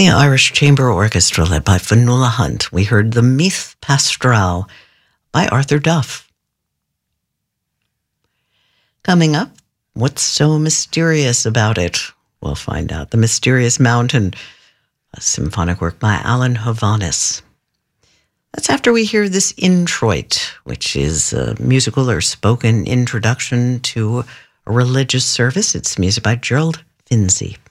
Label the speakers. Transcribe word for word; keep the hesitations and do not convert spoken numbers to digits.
Speaker 1: The Irish Chamber Orchestra, led by Fionnuala Hunt. We heard the Meath Pastoral by Arthur Duff. Coming up, what's so mysterious about it? We'll find out. The Mysterious Mountain, a symphonic work by Alan Hovhaness. That's after we hear this introit, which is a musical or spoken introduction to a religious service. It's music by Gerald Finzi.